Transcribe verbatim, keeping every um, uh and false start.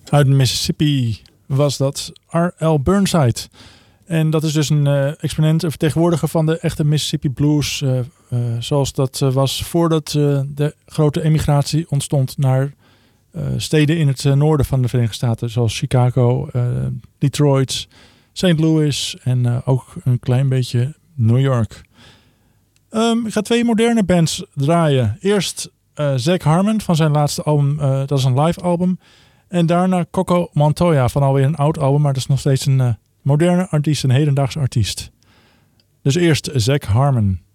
Uit Mississippi was dat R L Burnside. En dat is dus een uh, exponent, een vertegenwoordiger van de echte Mississippi Blues. Uh, uh, zoals dat uh, was voordat uh, de grote emigratie ontstond naar uh, steden in het uh, noorden van de Verenigde Staten. Zoals Chicago, uh, Detroit, Saint Louis en uh, ook een klein beetje New York. Um, ik ga twee moderne bands draaien. Eerst uh, Zach Harmon van zijn laatste album, uh, dat is een live album. En daarna Coco Montoya van alweer een oud album, maar dat is nog steeds een uh, moderne artiest, een hedendaagse artiest. Dus eerst Zach Harmon.